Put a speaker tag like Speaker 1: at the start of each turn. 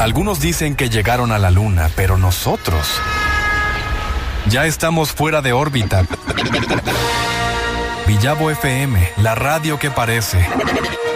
Speaker 1: Algunos dicen que llegaron a la Luna, pero nosotros ya estamos fuera de órbita. Villavo FM, la radio que parece.